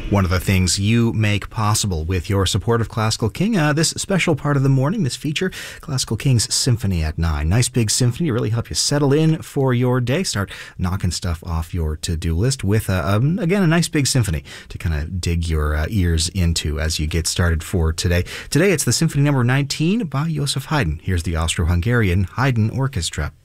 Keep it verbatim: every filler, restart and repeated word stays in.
one of the things you make possible with your support of Classical King. Uh, this special part of the morning, this feature, Classical King's Symphony at nine. Nice big symphony to really help you settle in for your day, start knocking stuff off your to-do list with, uh, um, again, a nice big symphony to kind of dig your uh, ears into as you get started for today. Today it's the Symphony number nineteen by Joseph Haydn. Here's the Austro-Hungarian Haydn Orchestra.